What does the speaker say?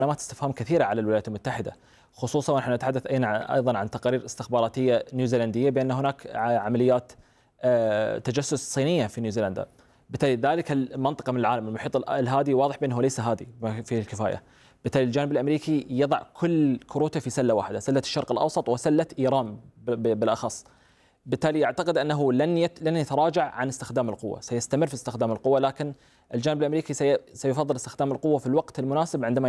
علامات استفهام كثيرة على الولايات المتحدة، خصوصا ونحن نتحدث أيضا عن تقارير استخباراتية نيوزيلندية بأن هناك عمليات تجسس صينية في نيوزيلندا. بالتالي ذلك المنطقة من العالم المحيط الهادي واضح بأنه ليس هادي فيه الكفاية. بالتالي الجانب الأمريكي يضع كل كروته في سلة واحدة، سلة الشرق الأوسط وسلة إيران بالأخص. بالتالي أعتقد أنه لن يتراجع عن استخدام القوة، سيستمر في استخدام القوة، لكن الجانب الأمريكي سيفضل استخدام القوة في الوقت المناسب عندما